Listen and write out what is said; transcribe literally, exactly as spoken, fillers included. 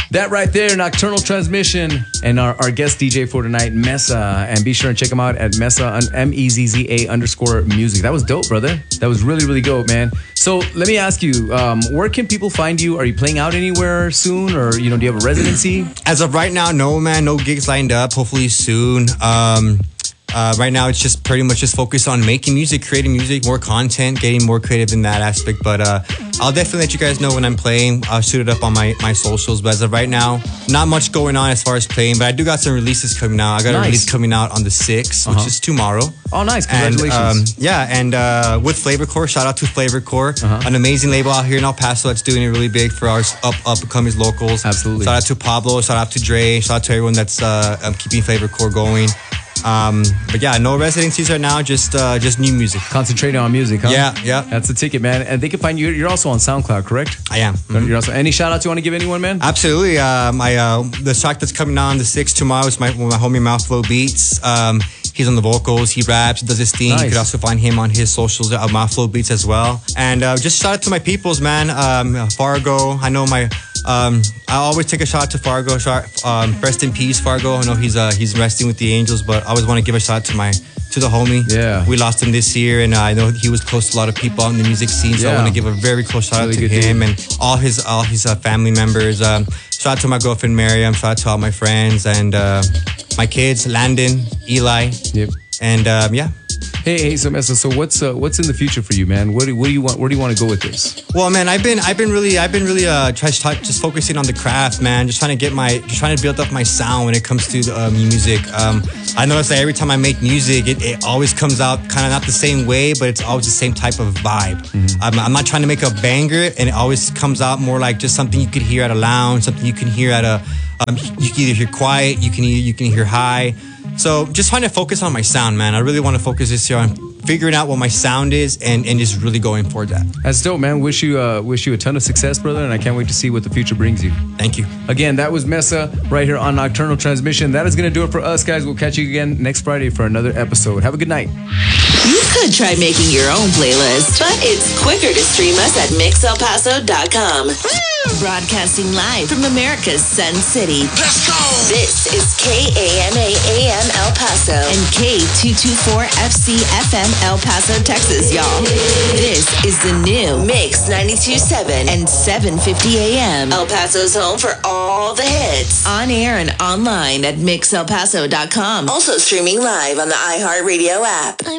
That right there, Nocturnal Transmission, and our, our guest D J for tonight, Mezza. And be sure and check him out at Mezza, M E Z Z A underscore music. That was dope, brother. That was really, really dope, man. So let me ask you, um, where can people find you? Are you playing out anywhere soon? Or, you know, do you have a residency? As of right now, no, man. No gigs lined up. Hopefully soon. Um... Uh, right now, it's just pretty much just focused on making music, creating music, more content, getting more creative in that aspect. But uh, I'll definitely let you guys know when I'm playing. I'll shoot it up on my, my socials. But as of right now, not much going on as far as playing. But I do got some releases coming out. I got nice. a release coming out on the sixth, uh-huh. which is tomorrow. Oh, nice. Congratulations. And, um, yeah, and uh, with Flavorcore, shout out to Flavorcore, uh-huh. an amazing label out here in El Paso that's doing it really big for our up, up and coming locals. Absolutely. Shout out to Pablo, shout out to Dre, shout out to everyone that's uh, um, keeping Flavorcore going. Um, but yeah, no residencies right now, just uh, just new music. Concentrating on music, huh? Yeah, yeah. That's the ticket, man. And they can find you. You're also on SoundCloud, correct? I am. Mm-hmm. You're also, any shout outs you want to give anyone, man? Absolutely. Uh, my uh, the track that's coming out on the sixth tomorrow is my, my homie Mouthflow Beats. Um, he's on the vocals, he raps, he does his thing. Nice. You could also find him on his socials, uh, Mouthflow Beats as well. And uh, just shout out to my peoples, man. Um, Fargo, I know my. Um, I always take a shot out to Fargo. Shot, um, rest in peace, Fargo. I know he's uh, he's resting with the angels, but I always want to give a shot to my to the homie. Yeah, we lost him this year, and uh, I know he was close to a lot of people in the music scene. So yeah. I want to give a very close shout really out to him dude. and all his all his uh, family members. Um, shout out to my girlfriend Miriam. Shout out to all my friends and uh, my kids, Landon, Eli. Yep. And um, yeah. Hey, hey, so Mezza, so what's uh, what's in the future for you, man? What do, what do you want? Where do you want to go with this? Well, man, I've been I've been really I've been really uh try, try, just focusing on the craft, man. Just trying to get my just trying to build up my sound when it comes to the, um, music. Um, I notice that every time I make music, it, it always comes out kind of not the same way, but it's always the same type of vibe. Mm-hmm. I'm, I'm not trying to make a banger, and it always comes out more like just something you could hear at a lounge, something you can hear at a um, you can either hear quiet, you can either, you can hear high. So just trying to focus on my sound, man. I really want to focus this year on figuring out what my sound is and, and just really going for that. That's dope, man. Wish you uh, wish you a ton of success, brother, and I can't wait to see what the future brings you. Thank you. Again, that was Mezza right here on Nocturnal Transmission. That is going to do it for us, guys. We'll catch you again next Friday for another episode. Have a good night. You could try making your own playlist, but it's quicker to stream us at mix el paso dot com. Broadcasting live from America's Sun City. Let's go! This is K A M A A M El Paso and K two twenty-four F C F M El Paso, Texas, y'all. This is the new Mix ninety-two point seven and seven fifty A M. El Paso's home for all the hits. On air and online at mix el paso dot com. Also streaming live on the iHeartRadio app.